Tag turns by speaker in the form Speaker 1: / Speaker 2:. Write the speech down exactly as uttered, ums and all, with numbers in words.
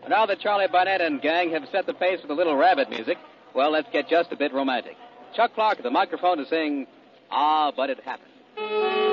Speaker 1: And now that Charlie Barnett and gang have set the pace with a little rabbit music, well, let's get just a bit romantic. Chuck Clark at the microphone to sing Ah, But It Happened.